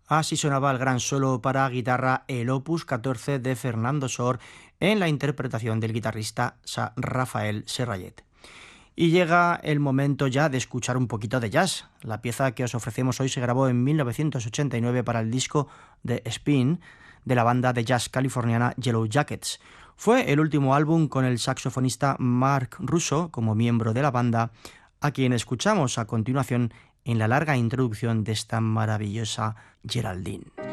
Así sonaba el gran solo para guitarra, el Opus 14 de Fernando Sor, en la interpretación del guitarrista Rafael Serrallet. Y llega el momento ya de escuchar un poquito de jazz. La pieza que os ofrecemos hoy se grabó en 1989 para el disco de Spin de la banda de jazz californiana Yellow Jackets. Fue el último álbum con el saxofonista Mark Russo como miembro de la banda, a quien escuchamos a continuación en la larga introducción de esta maravillosa Geraldine.